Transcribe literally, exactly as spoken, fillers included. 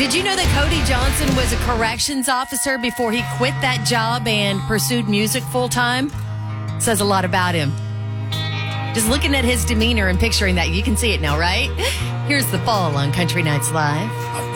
Did you know that Cody Johnson was a corrections officer before he quit that job and pursued music full time? Says a lot about him. Just looking at his demeanor and picturing that, you can see it now, right? Here's The Fall on Country Nights Live.